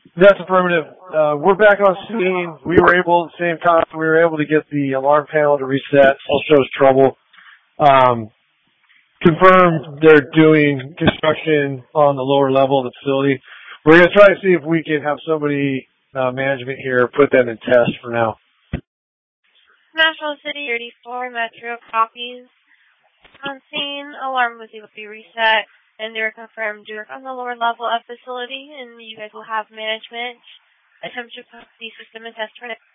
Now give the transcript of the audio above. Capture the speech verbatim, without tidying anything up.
That's affirmative. Uh, we're back on scene. We were able, at the same time, we were able to get the alarm panel to reset. Still shows trouble. Um, confirmed they're doing construction on the lower level of the facility. We're going to try to see if we can have somebody, uh, management here, put them in test for now. National City thirty-four Metro copies. On scene, alarm was able to be reset, and they were confirmed to work on the lower level of facility, and you guys will have management attempt to put the system in test for next